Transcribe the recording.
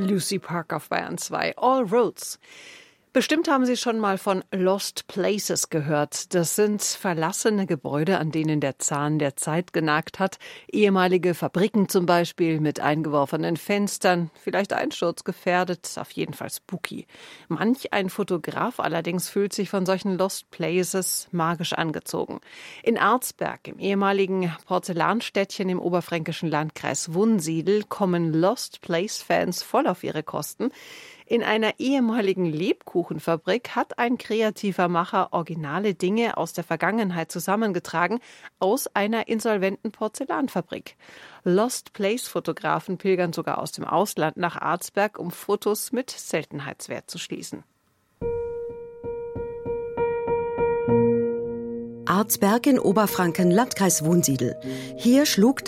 Lucy Park auf Bayern 2. All Roads. Bestimmt haben Sie schon mal von Lost Places gehört. Das sind verlassene Gebäude, an denen der Zahn der Zeit genagt hat. Ehemalige Fabriken zum Beispiel mit eingeworfenen Fenstern, vielleicht einsturzgefährdet, auf jeden Fall spooky. Manch ein Fotograf allerdings fühlt sich von solchen Lost Places magisch angezogen. In Arzberg, im ehemaligen Porzellanstädtchen im oberfränkischen Landkreis Wunsiedel, kommen Lost Place-Fans voll auf ihre Kosten. In einer ehemaligen Lebkuchenfabrik hat ein kreativer Macher originale Dinge aus der Vergangenheit zusammengetragen aus einer insolventen Porzellanfabrik. Lost-Place-Fotografen pilgern sogar aus dem Ausland nach Arzberg, um Fotos mit Seltenheitswert zu schließen. Arzberg in Oberfranken, Landkreis Wunsiedel. Hier schlug